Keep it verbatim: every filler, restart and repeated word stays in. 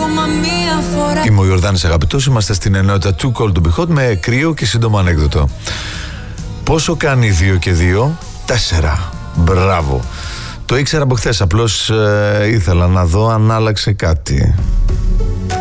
Είμαι ο Ιορδάνης Αγαπητός, είμαστε στην ενότητα Too Cold to Be Hot με κρύο και σύντομο ανέκδοτο. Πόσο κάνει δύο και δύο? Τέσσερα. Μπράβο. Το ήξερα από χθες, απλώς ε, ήθελα να δω αν άλλαξε κάτι.